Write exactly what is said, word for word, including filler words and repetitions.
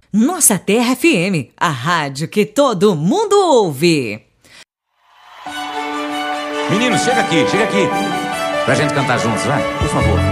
Nossa Terra F M, a rádio que todo mundo ouve. Meninos, chega aqui, chega aqui. Pra gente cantar juntos, vai, por favor.